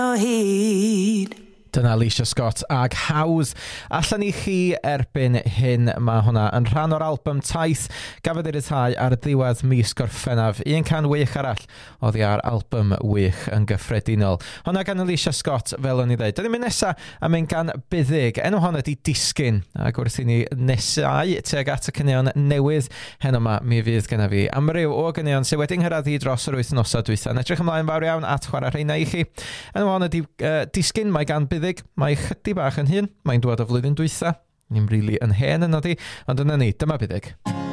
Dyna Alicia Scott ag House. Allan i chi erbyn hyn, mae hwnna yn rhan o'r album taith gafodd ei ryddhau ar ddiwedd mis Gorffennaf. Un can wych arall oddi ar album wych yn gyffredinol. Hwnna gan Alicia Scott, fel o'n i ddeud. Dyna mynd nesa a mynd gan Buddig. Enw hwnna di Disgyn. Ac wrth i ni nesau tuag at y caneuon newydd hen yma, mi fydd gyda fi amryw o ganeuon sydd wedi'n nghyraddu dros yr wythnosau dwytha. Edrych ymlaen fawr iawn at chwarae rheina i chi. Enw hwnna di Disgyn, mae gan Buddig. Mae chydig bach yn hyn, mae'n dod o flwyddyn dwytha. Ni'n rili yn hen yna di, ond yna ni, dyma Buddig.